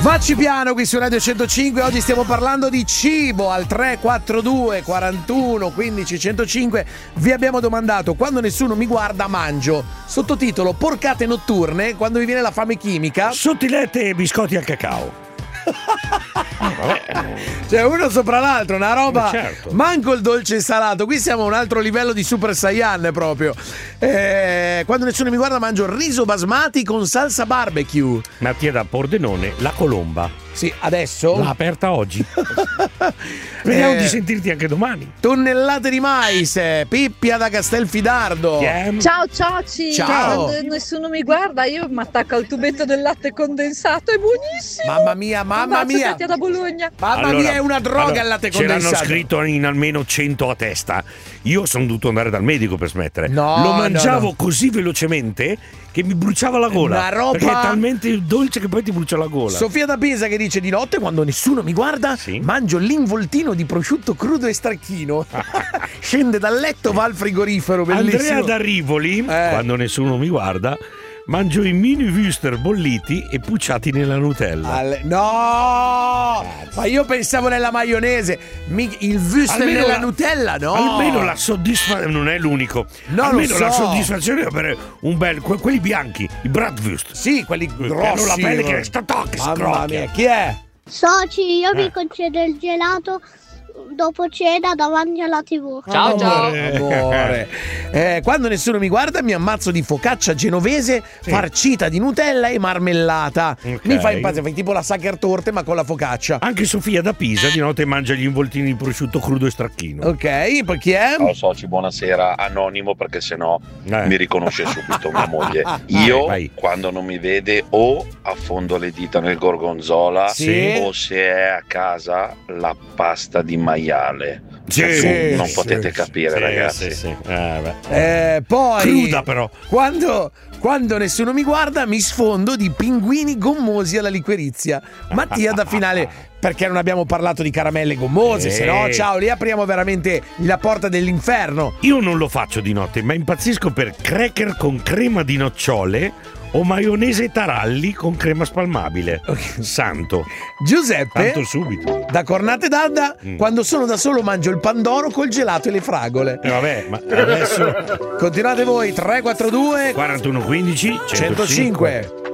Facci piano qui su Radio 105. Oggi stiamo parlando di cibo. Al 342 41 15 105 vi abbiamo domandato: quando nessuno mi guarda mangio. Sottotitolo: porcate notturne quando vi viene la fame chimica. Sottilette e biscotti al cacao. Cioè uno sopra l'altro, una roba, certo. Manco il dolce e salato. Qui siamo a un altro livello di Super Saiyan proprio. Quando nessuno mi guarda mangio riso basmati con salsa barbecue. Mattia da Pordenone, la colomba. Sì, adesso l'ha aperta oggi. Speriamo di sentirti anche domani. Tonnellate di mais, Pippia da Castelfidardo. Ciao cioci. Ciao. Quando nessuno mi guarda io mi attacco al tubetto del latte condensato, è buonissimo. Mamma mia, mamma mia. Katia da Bologna. Mamma mia, è una droga il latte condensato. Ce l'hanno scritto in almeno 100 a testa. Io sono dovuto andare dal medico per smettere. No, lo mangiavo così velocemente che mi bruciava la gola. Una roba... perché è talmente dolce che poi ti brucia la gola. Sofia da Pisa che dice: di notte quando nessuno mi guarda mangio l'involtino di prosciutto crudo e stracchino. Scende dal letto, va al frigorifero, bellissimo. Andrea da Rivoli, quando nessuno mi guarda, mangio i mini wuster bolliti e pucciati nella Nutella. No! Ma io pensavo nella maionese. Il wuster Almeno nella Nutella, no? Almeno la soddisfazione, non è l'unico. No, almeno lo so. la soddisfazione è avere un bel, quelli bianchi, i bratwurst. Sì, quelli grossi. Che hanno la pelle che Mamma mia, chi è? Soci, io vi concedo il gelato dopo cena davanti alla TV. Ciao ciao. Amore. Quando nessuno mi guarda mi ammazzo di focaccia genovese farcita di Nutella e marmellata. Mi fa impazzire, fai tipo la Sacher Torte ma con la focaccia. Anche Sofia da Pisa di notte mangia gli involtini di prosciutto crudo e stracchino. Ok, poi chi è? Ciao soci, buonasera, anonimo perché sennò mi riconosce subito mia moglie. Io quando non mi vede o affondo le dita nel gorgonzola o se è a casa la pasta di maiale. Non potete capire, ragazzi. Poi cruda però. Quando nessuno mi guarda mi sfondo di pinguini gommosi alla liquirizia. Mattia da Finale, perché non abbiamo parlato di caramelle gommose, se no ciao, lì apriamo veramente la porta dell'inferno. Io non lo faccio di notte, ma impazzisco per cracker con crema di nocciole o maionese taralli con crema spalmabile. Santo. Giuseppe Tanto subito. da Cornate d'Adda, quando sono da solo mangio il pandoro col gelato e le fragole. Vabbè, ma adesso continuate voi. 342 41 15 105.